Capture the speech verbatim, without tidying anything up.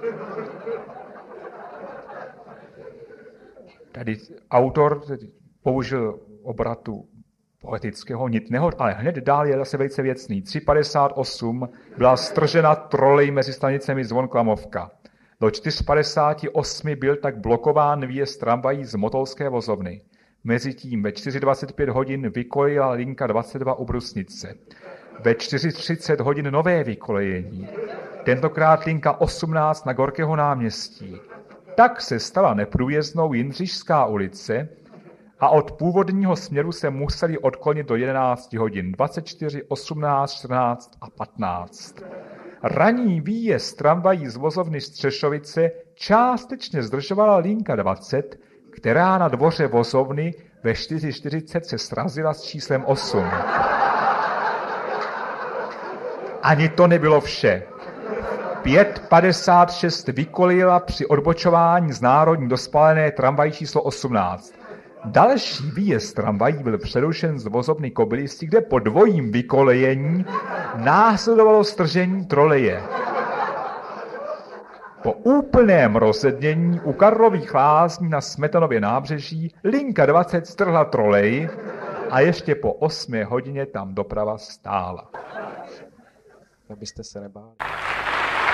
Tady autor použil obratu poetického nitného, ale hned dál je zase velice věcný. tři padesát osm byla stržena trolej mezi stanicemi Zvon Klamovka. Do čtyři padesát osm byl tak blokován výjezd tramvají z Motolské vozovny. Mezitím ve čtyři dvacet pět hodin vykolejila linka dvacet dva u Brusnice. Ve čtyři třicet hodin nové vykolejení. Tentokrát linka osmnáct na Gorkého náměstí. Tak se stala neprůjezdnou Jindřišská ulice a od původního směru se museli odklonit do jedenáct hodin. dvacet čtyři, osmnáct, čtrnáct a patnáct. Ranní výjezd tramvají z vozovny Střešovice částečně zdržovala linka dvacet, která na dvoře vozovny ve čtyři čtyřicet se srazila s číslem osm. Ani to nebylo vše. pět padesát šest vykolejila při odbočování z národní do spálené tramvají číslo osmnáct. Další výjezd tramvají byl přerušen z vozovny Kobylisty, kde po dvojím vykolejení následovalo stržení troleje. Po úplném rozednění u Karlových Lázní na Smetanově nábřeží linka dvacet strhla trolej a ještě po osmé hodině tam doprava stála. Abyste se nebáli.